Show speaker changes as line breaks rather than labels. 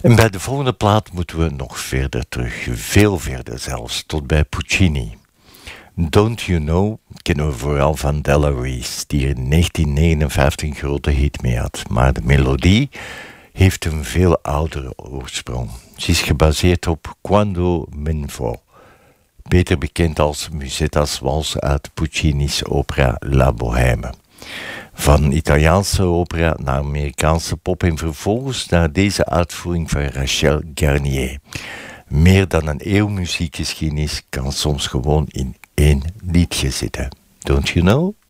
En bij de volgende plaat moeten we nog verder terug, veel verder zelfs, tot bij Puccini. Don't You Know kennen we vooral van Della Reese, die er in 1959 een grote hit mee had. Maar de melodie heeft een veel oudere oorsprong. Ze is gebaseerd op Quando Menvo, beter bekend als Musetta's wals uit Puccini's opera La Bohème. Van Italiaanse opera naar Amerikaanse pop en vervolgens naar deze uitvoering van Rachel Garnier. Meer dan een eeuw muziekgeschiedenis kan soms gewoon in één liedje zitten. Don't you know?